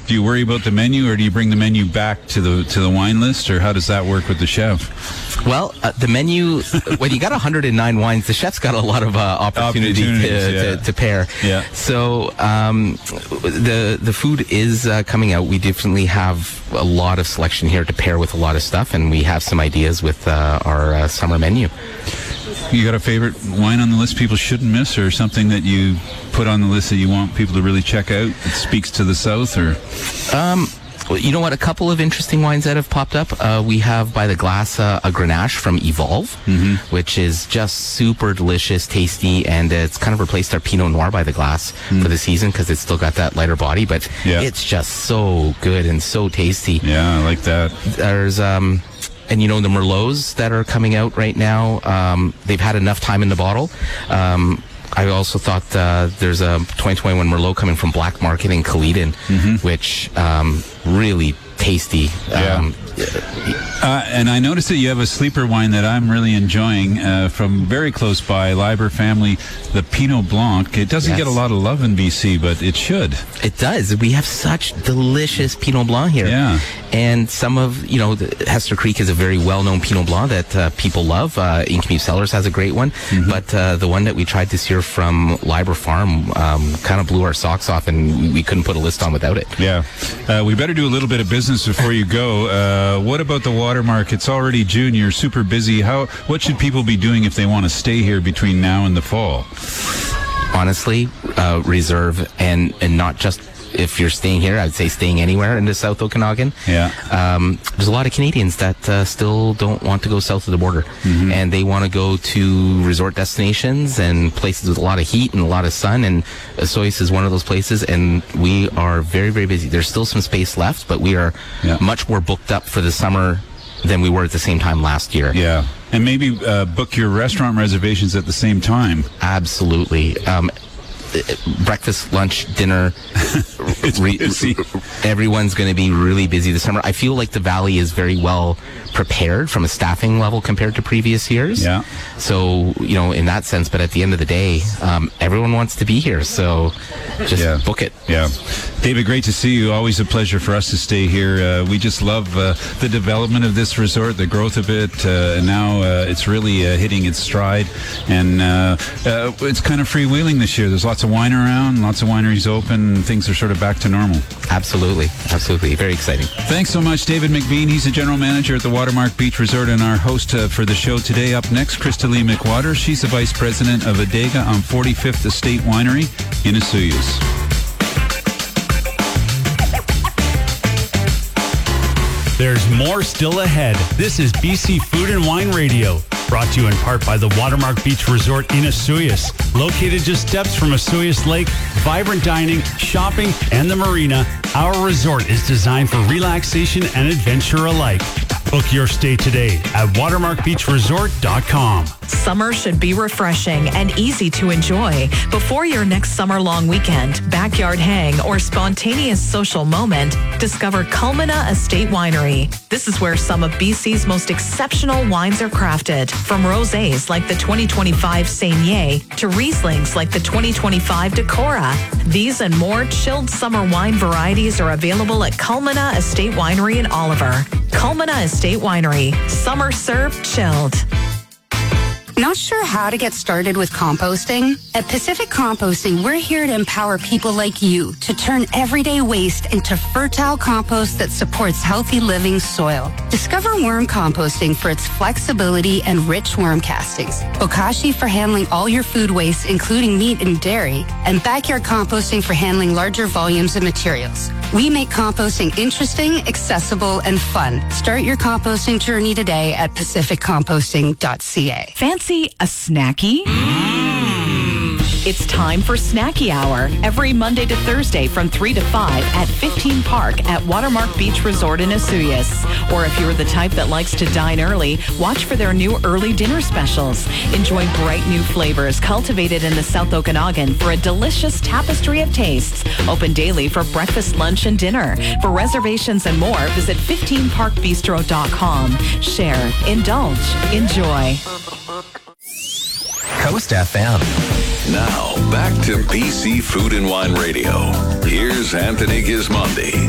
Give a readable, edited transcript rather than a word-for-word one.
Do you worry about the menu, or do you bring the menu back to the wine list, or how does that work with the chef? Well, the menu, when you got 109 wines, the chef's got a lot of opportunity to pair. Yeah. So the food is coming out. We definitely have a lot of selection here to pair with a lot of stuff, and we have some ideas with our summer menu. You got a favorite wine on the list people shouldn't miss, or something that you put on the list that you want people to really check out that speaks to the South? Or well, you know what? A couple of interesting wines that have popped up. We have by the glass a Grenache from Evolve, which is just super delicious, tasty, and it's kind of replaced our Pinot Noir by the glass for the season because it's still got that lighter body, but it's just so good and so tasty. Yeah, I like that. There's and you know, the Merlots that are coming out right now, they've had enough time in the bottle. I also thought there's a 2021 Merlot coming from Black Market in Caledon, which really tasty. And I noticed that you have a sleeper wine that I'm really enjoying from very close by, Liber family, the Pinot Blanc. It doesn't get a lot of love in BC, but it should. It does. We have such delicious Pinot Blanc here. Yeah. And some of, you know, Hester Creek is a very well-known Pinot Blanc that people love. Inchmead Cellars has a great one. But the one that we tried this year from Liber Farm kind of blew our socks off, and we couldn't put a list on without it. Yeah. We better do a little bit of business before you go. What about the Watermark? It's already June. You're super busy. What should people be doing if they want to stay here between now and the fall? Honestly, reserve, and not just if you're staying here. I'd say staying anywhere in the South Okanagan. Yeah. There's a lot of Canadians that still don't want to go south of the border, and they want to go to resort destinations and places with a lot of heat and a lot of sun, and Osoyoos is one of those places, and we are very, very busy. There's still some space left, but we are much more booked up for the summer than we were at the same time last year. Yeah. And maybe book your restaurant reservations at the same time. Absolutely. Breakfast, lunch, dinner. Everyone's going to be really busy this summer. I feel like the Valley is very well prepared from a staffing level compared to previous years. Yeah. So, you know, in that sense, but at the end of the day, everyone wants to be here. So just book it. Yeah. David, great to see you. Always a pleasure for us to stay here. We just love the development of this resort, the growth of it. And now it's really hitting its stride. And it's kind of freewheeling this year. There's lots of wine around, lots of wineries open, and things are sort of back to normal. Absolutely. Absolutely. Very exciting. Thanks so much, David McBean. He's the general manager at the Watermark Beach Resort and our host for the show today. Up next, Crystalie McWater. She's the vice president of Adega on 45th Estate Winery in Osoyoos. There's more still ahead. This is BC Food and Wine Radio, brought to you in part by the Watermark Beach Resort in Osoyoos. Located just steps from Osoyoos Lake, vibrant dining, shopping, and the marina, our resort is designed for relaxation and adventure alike. Book your stay today at watermarkbeachresort.com. Summer should be refreshing and easy to enjoy. Before your next summer-long weekend, backyard hang, or spontaneous social moment, discover Culmina Estate Winery. This is where some of BC's most exceptional wines are crafted. From rosés like the 2025 Saignée to Rieslings like the 2025 Decorah. These and more chilled summer wine varieties are available at Culmina Estate Winery in Oliver. Culmina Estate Winery. Summer served chilled. Not sure how to get started with composting? At Pacific Composting, we're here to empower people like you to turn everyday waste into fertile compost that supports healthy living soil. Discover worm composting for its flexibility and rich worm castings, bokashi for handling all your food waste, including meat and dairy, and backyard composting for handling larger volumes of materials. We make composting interesting, accessible, and fun. Start your composting journey today at pacificcomposting.ca. Fancy a snacky? It's time for Snacky Hour every Monday to Thursday from 3 to 5 at 15 Park at Watermark Beach Resort in Osoyoos. Or if you're the type that likes to dine early, watch for their new early dinner specials. Enjoy bright new flavors cultivated in the South Okanagan for a delicious tapestry of tastes. Open daily for breakfast, lunch, and dinner. For reservations and more, visit 15parkbistro.com. Share, indulge, enjoy. Coast FM. Now, back to BC Food and Wine Radio. Here's Anthony Gismondi.